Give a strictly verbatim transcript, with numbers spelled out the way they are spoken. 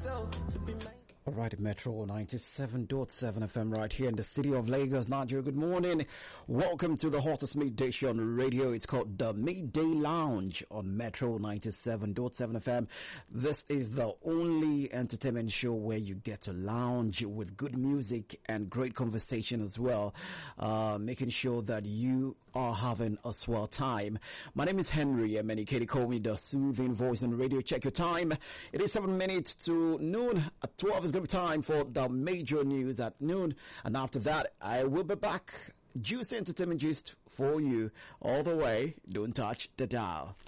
All right, Metro ninety-seven point seven F M right here in the city of Lagos, Nigeria. Good morning. Welcome to the hottest midday show on radio. It's called the Midday Lounge on Metro ninety-seven point seven F M. This is the only entertainment show where you get to lounge with good music and great conversation as well, uh, making sure that you are having a swell time. My name is Henry, and many Katie call me the soothing voice on radio. Check your time. It is seven minutes to noon. At twelve is going to be time for the major news at noon. And after that, I will be back. Juicy entertainment gist for you all the way. Don't touch the dial.